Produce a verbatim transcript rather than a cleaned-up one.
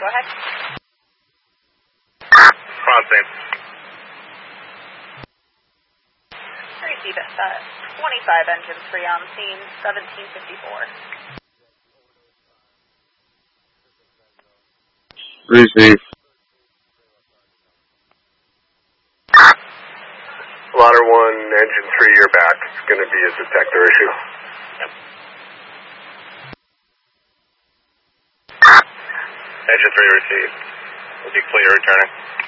go ahead. Crossing. Receive it. Uh, twenty-five engine three on scene, seventeen fifty-four. Receive. Ladder one, engine three, you're back. It's going to be a detector issue. Yep. Engine three received. We'll be clear returning.